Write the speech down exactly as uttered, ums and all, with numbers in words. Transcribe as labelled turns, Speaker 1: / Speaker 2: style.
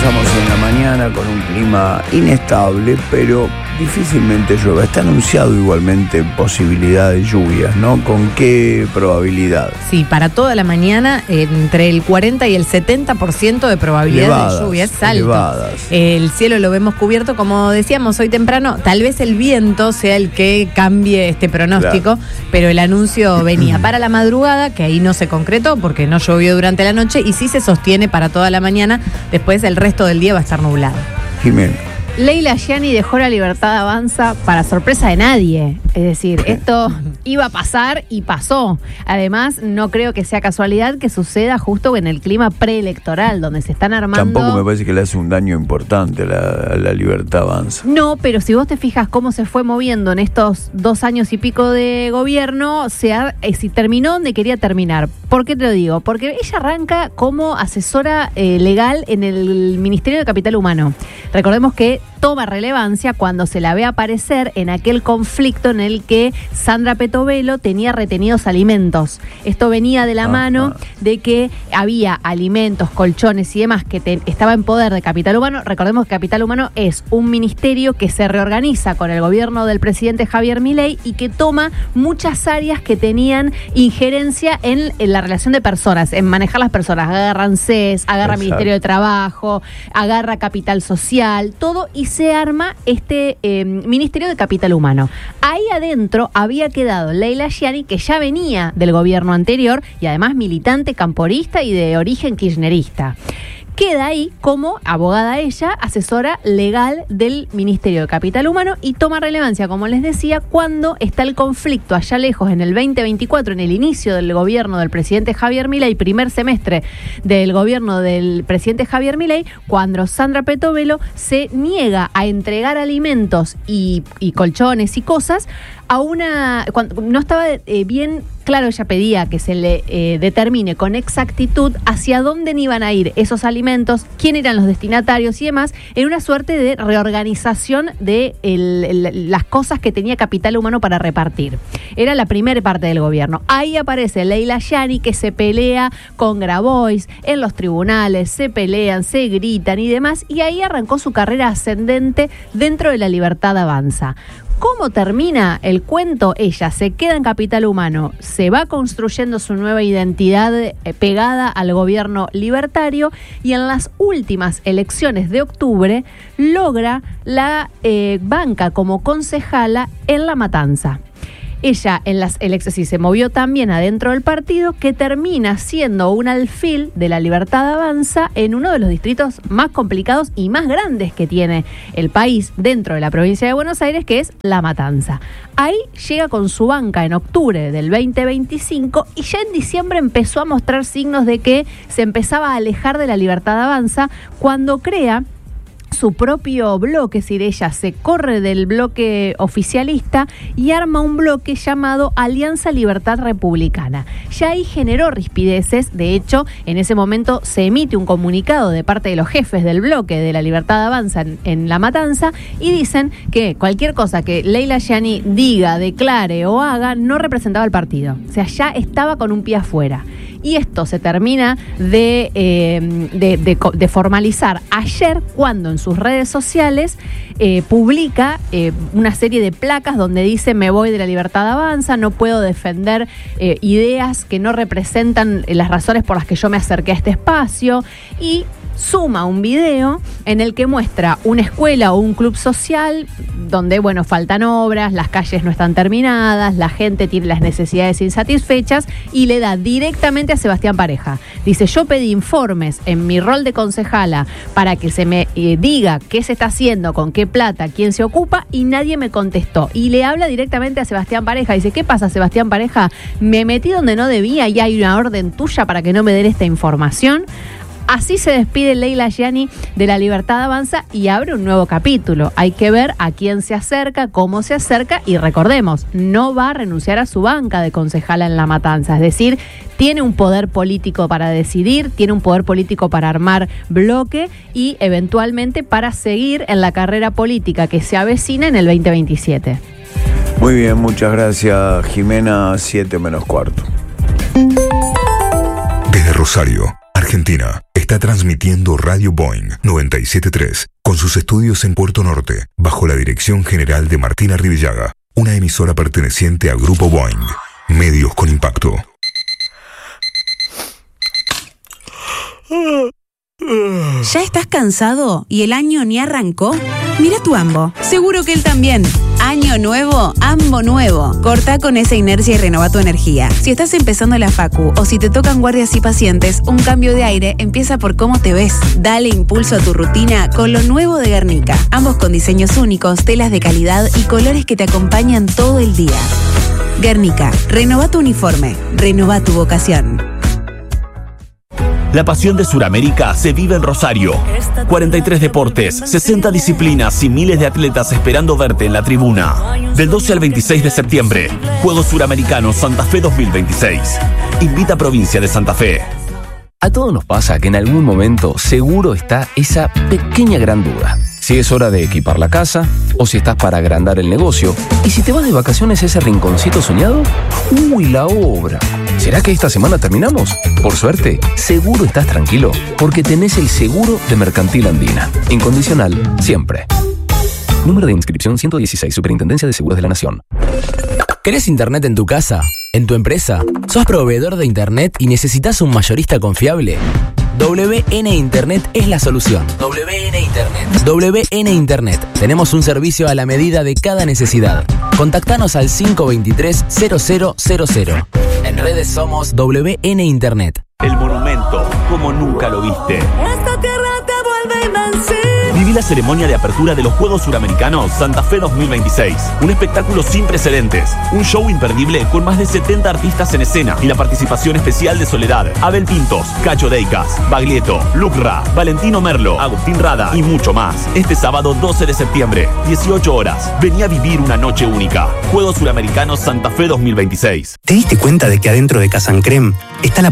Speaker 1: Comenzamos en la mañana con un clima inestable, pero difícilmente llueve. Está anunciado igualmente posibilidad de lluvias, ¿no? ¿Con qué probabilidad?
Speaker 2: Sí, para toda la mañana entre el cuarenta y el setenta por ciento de probabilidad
Speaker 1: elevadas,
Speaker 2: de lluvia. Es alto.
Speaker 1: Elevadas.
Speaker 2: El cielo lo vemos cubierto, como decíamos hoy temprano. Tal vez el viento sea el que cambie este pronóstico, claro. Pero el anuncio venía para la madrugada, que ahí no se concretó porque no llovió durante la noche, y sí se sostiene para toda la mañana. Después el resto del día va a estar nublado.
Speaker 1: Jimena.
Speaker 3: Leila Gianni dejó la Libertad Avanza para sorpresa de nadie. Es decir, esto iba a pasar y pasó. Además, no creo que sea casualidad que suceda justo en el clima preelectoral, donde se están armando...
Speaker 1: Tampoco me parece que le hace un daño importante a la, a la Libertad Avanza.
Speaker 3: No, pero si vos te fijas cómo se fue moviendo en estos dos años y pico de gobierno, se ha, eh, si terminó donde quería terminar. ¿Por qué te lo digo? Porque ella arranca como asesora eh, legal en el Ministerio de Capital Humano. Recordemos que toma relevancia cuando se la ve aparecer en aquel conflicto en el que Sandra Petovelo tenía retenidos alimentos. Esto venía de la ah, mano ah. de que había alimentos, colchones y demás que te, estaba en poder de Capital Humano. Recordemos que Capital Humano es un ministerio que se reorganiza con el gobierno del presidente Javier Milei y que toma muchas áreas que tenían injerencia en, en la relación de personas, en manejar las personas. Agarra ANSES, agarra Exacto. Ministerio de Trabajo, agarra Capital Social, todo, y se arma este eh, Ministerio de Capital Humano. Ahí adentro había quedado Leila Gianni, que ya venía del gobierno anterior y además militante camporista y de origen kirchnerista. Queda ahí como abogada ella, asesora legal del Ministerio de Capital Humano, y toma relevancia, como les decía, cuando está el conflicto allá lejos en el veinte veinticuatro, en el inicio del gobierno del presidente Javier Milei, primer semestre del gobierno del presidente Javier Milei, cuando Sandra Petovelo se niega a entregar alimentos y, y colchones y cosas a una... Cuando no estaba eh, bien claro, ella pedía que se le eh, determine con exactitud hacia dónde iban a ir esos alimentos, quién eran los destinatarios y demás, en una suerte de reorganización de el, el, las cosas que tenía Capital Humano para repartir. Era la primera parte del gobierno. Ahí aparece Leila Gianni, que se pelea con Grabois en los tribunales, se pelean, se gritan y demás, y ahí arrancó su carrera ascendente dentro de la Libertad Avanza. ¿Cómo termina el cuento? Ella se queda en Capital Humano, se va construyendo su nueva identidad eh, pegada al gobierno libertario, y en las últimas elecciones de octubre logra la eh, banca como concejala en La Matanza. Ella en las elecciones sí, se movió también adentro del partido, que termina siendo un alfil de la Libertad Avanza en uno de los distritos más complicados y más grandes que tiene el país dentro de la provincia de Buenos Aires, que es La Matanza. Ahí llega con su banca en octubre del veinte veinticinco, y ya en diciembre empezó a mostrar signos de que se empezaba a alejar de la Libertad Avanza cuando crea su propio bloque. Es decir, ella se corre del bloque oficialista y arma un bloque llamado Alianza Libertad Republicana. Ya ahí generó rispideces. De hecho, en ese momento se emite un comunicado de parte de los jefes del bloque de la Libertad Avanza en, en La Matanza, y dicen que cualquier cosa que Leila Gianni diga, declare o haga no representaba al partido. O sea, ya estaba con un pie afuera. Y esto se termina de, eh, de, de, de formalizar ayer, cuando en sus redes sociales eh, publica eh, una serie de placas donde dice: me voy de la Libertad Avanza, no puedo defender eh, ideas que no representan las razones por las que yo me acerqué a este espacio, y suma un video en el que muestra una escuela o un club social donde, bueno, faltan obras, las calles no están terminadas, la gente tiene las necesidades insatisfechas, y le da directamente a Sebastián Pareja. Dice: yo pedí informes en mi rol de concejala para que se me eh, diga qué se está haciendo, con qué plata, quién se ocupa, y nadie me contestó. Y le habla directamente a Sebastián Pareja. Dice: ¿qué pasa, Sebastián Pareja? Me metí donde no debía y hay una orden tuya para que no me den esta información. Así se despide Leila Gianni de la Libertad Avanza y abre un nuevo capítulo. Hay que ver a quién se acerca, cómo se acerca, y recordemos, no va a renunciar a su banca de concejala en La Matanza. Es decir, tiene un poder político para decidir, tiene un poder político para armar bloque y eventualmente para seguir en la carrera política que se avecina en el veinte veintisiete.
Speaker 1: Muy bien, muchas gracias, Jimena. Siete menos cuarto.
Speaker 4: Desde Rosario, Argentina está transmitiendo Radio Boeing noventa y siete punto tres con sus estudios en Puerto Norte, bajo la dirección general de Martina Rivillaga, una emisora perteneciente a Grupo Boeing. Medios con impacto.
Speaker 5: ¿Ya estás cansado y el año ni arrancó? Mira tu Ambo, seguro que él también. Año nuevo, Ambo nuevo. Corta con esa inercia y renova tu energía. Si estás empezando la facu o si te tocan guardias y pacientes, un cambio de aire empieza por cómo te ves. Dale impulso a tu rutina con lo nuevo de Guernica. Ambos con diseños únicos, telas de calidad y colores que te acompañan todo el día. Guernica, renova tu uniforme, renova tu vocación.
Speaker 6: La pasión de Suramérica se vive en Rosario. cuarenta y tres deportes, sesenta disciplinas y miles de atletas esperando verte en la tribuna. Del doce al veintiséis de septiembre, Juegos Suramericanos Santa Fe dos mil veintiséis. Invita a Provincia de Santa Fe.
Speaker 7: A todos nos pasa que en algún momento seguro está esa pequeña gran duda. Si es hora de equipar la casa, o si estás para agrandar el negocio, y si te vas de vacaciones a ese rinconcito soñado, ¡uy, la obra! ¿Será que esta semana terminamos? Por suerte, seguro estás tranquilo, porque tenés el seguro de Mercantil Andina. Incondicional, siempre. Número de inscripción ciento dieciséis, Superintendencia de Seguros de la Nación.
Speaker 8: ¿Querés internet en tu casa? ¿En tu empresa? ¿Sos proveedor de internet y necesitas un mayorista confiable? W N Internet es la solución. W N Internet. W N Internet. Tenemos un servicio a la medida de cada necesidad. Contactanos al cinco dos tres, cero cero cero cero. En redes somos W N Internet.
Speaker 6: El monumento, como nunca lo viste.
Speaker 9: Esta tierra te vuelve invencible.
Speaker 6: Viví la ceremonia de apertura de los Juegos Suramericanos Santa Fe dos mil veintiséis. Un espectáculo sin precedentes. Un show imperdible con más de setenta artistas en escena y la participación especial de Soledad, Abel Pintos, Cacho Deicas, Baglietto, Lucra, Valentino Merlo, Agustín Rada y mucho más. Este sábado doce de septiembre, dieciocho horas. Vení a vivir una noche única. Juegos Suramericanos Santa Fe dos mil veintiséis.
Speaker 10: ¿Te diste cuenta de que adentro de Casancrem está la